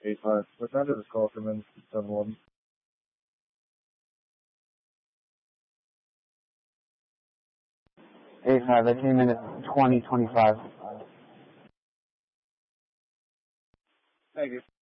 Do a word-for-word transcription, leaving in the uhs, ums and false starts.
eight five. What time did this call come in? seven one. eight five, that came in at twenty twenty-five. Thank you.